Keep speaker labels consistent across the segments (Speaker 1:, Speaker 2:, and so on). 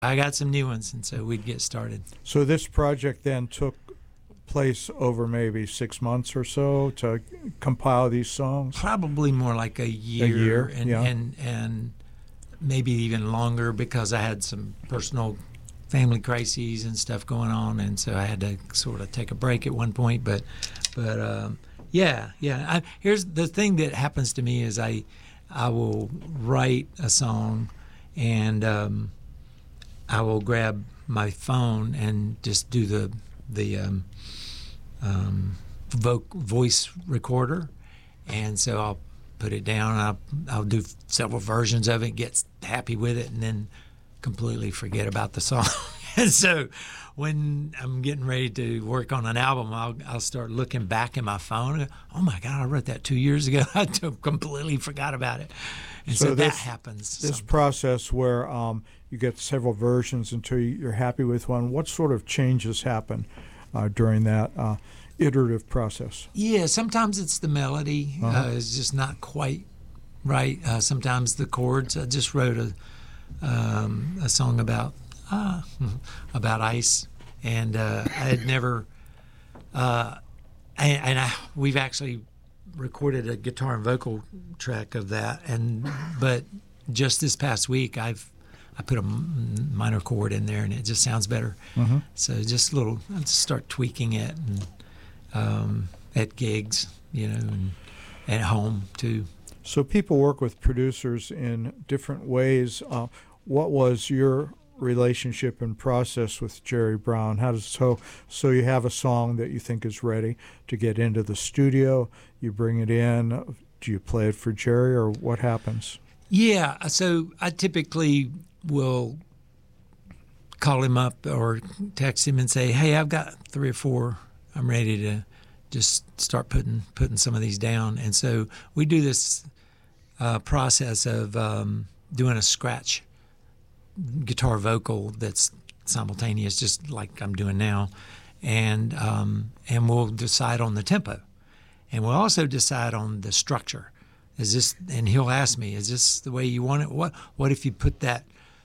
Speaker 1: I got some new ones, and so we'd get started.
Speaker 2: So this project then took place over maybe 6 months or so to compile these songs?
Speaker 1: Probably more like a year, and maybe even longer, because I had some personal family crises and stuff going on, and so I had to sort of take a break at one point. But here's the thing that happens to me is I will write a song, and I will grab my phone and just do the voice recorder, and so I'll put it down. I'll do several versions of it, get happy with it, and then completely forget about the song. And so when I'm getting ready to work on an album, I'll start looking back at my phone and go, oh my God, I wrote that 2 years ago. I completely forgot about it. And so that happens.
Speaker 2: This process where you get several versions until you're happy with one, what sort of changes happen during that iterative process?
Speaker 1: Yeah, sometimes it's the melody is just not quite right. Sometimes the chords. I just wrote a song about ice, and I had never. We've actually recorded a guitar and vocal track of that, but just this past week I put a minor chord in there, and it just sounds better. Mm-hmm. So just I just start tweaking it, and at gigs, and at home too. So
Speaker 2: people work with producers in different ways. What was your relationship and process with Jerry Brown? How does so you have a song that you think is ready to get into the studio, you bring it in, do you play it for Jerry, or what happens? Yeah, so I typically will call him up or text him and say, hey, I've got 3 or 4, I'm ready to just start putting some of these down. And so we do this process of doing a scratch guitar vocal that's simultaneous, just like I'm doing now, and we'll decide on the tempo, and we'll also decide on the structure. Is this? And he'll ask me, "Is this the way you want it? What if you put that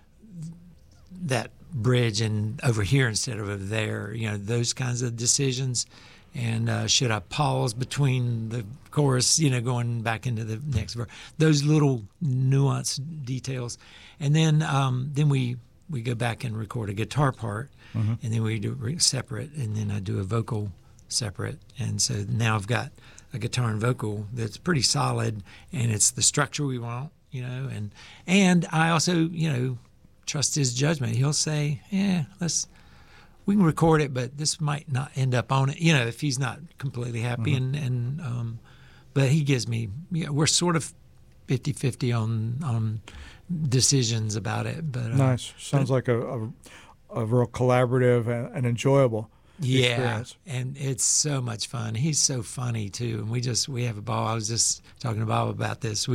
Speaker 2: bridge in over here instead of over there? Those kinds of decisions." And should I pause between the chorus, going back into the next verse? Those little nuanced details. And then we go back and record a guitar part, mm-hmm. and then we do separate, and then I do a vocal separate. And so now I've got a guitar and vocal that's pretty solid, and it's the structure we want, and I also, trust his judgment. He'll say, we can record it, but this might not end up on it, if he's not completely happy. Mm-hmm. But he gives me, we're sort of 50-50 on decisions about it. But nice. Sounds like a real collaborative and enjoiable experience.
Speaker 1: And it's so much fun. He's so funny too, and we have a ball. I was just talking to Bob about this.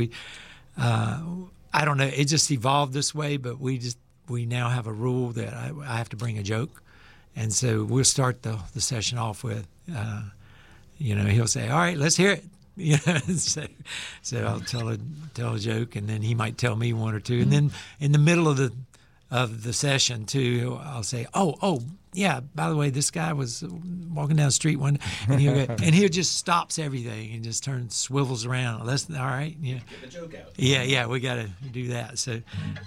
Speaker 1: I don't know, it just evolved this way, but we now have a rule that I have to bring a joke. And so we'll start the session off with, he'll say, all right, let's hear it. So I'll tell a joke, and then he might tell me one or two. And then in the middle of the session too, I'll say, oh, yeah, by the way, this guy was walking down the street one, and he'll just stops everything and just swivels around. That's all right. Yeah.
Speaker 3: Get the joke out.
Speaker 1: Yeah, we got to do that. So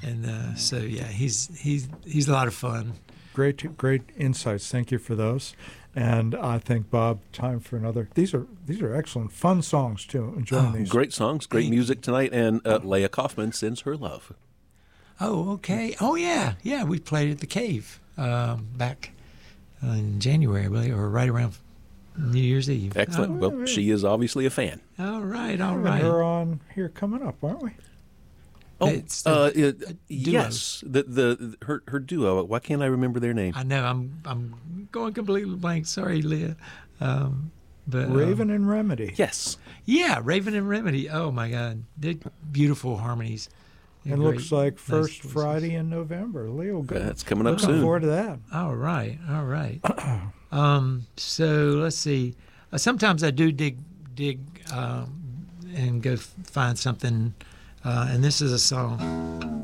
Speaker 1: he's a lot of fun.
Speaker 2: Great insights. Thank you for those. And I think, Bob, time for another. These are excellent, fun songs too. Enjoying these.
Speaker 3: Great songs, great music tonight, and Leah Kaufman sends her love.
Speaker 1: Oh, okay. Oh, yeah. We played at the Cave back in January, I believe, or right around New Year's Eve.
Speaker 3: Excellent.
Speaker 1: Oh,
Speaker 3: well, she is obviously a fan.
Speaker 1: All right.
Speaker 2: We're on here coming up, aren't we?
Speaker 3: Oh, yes. Her duo. Why can't I remember their name?
Speaker 1: I know. I'm going completely blank. Sorry, Leah.
Speaker 2: But Raven and Remedy.
Speaker 3: Yes.
Speaker 1: Yeah, Raven and Remedy. Oh my God, they're beautiful harmonies.
Speaker 2: It looks like first Friday in November. Leo, good.
Speaker 3: That's coming up
Speaker 2: soon. Looking forward to that.
Speaker 1: All right. So let's see. Sometimes I do dig and go find something. And this is a song.